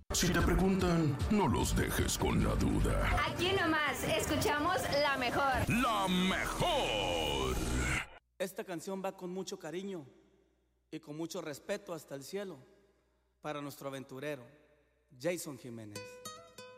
Si te preguntan, no los dejes con la duda. Aquí nomás, escuchamos la mejor. ¡La mejor! Esta canción va con mucho cariño y con mucho respeto hasta el cielo para nuestro aventurero, Jason Jiménez.